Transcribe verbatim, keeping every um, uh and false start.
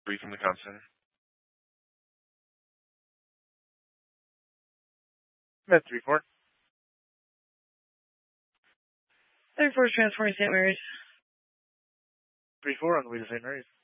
Three from the com center. Med three four. Three four transporting Saint Mary's. Three four on the way to Saint Mary's.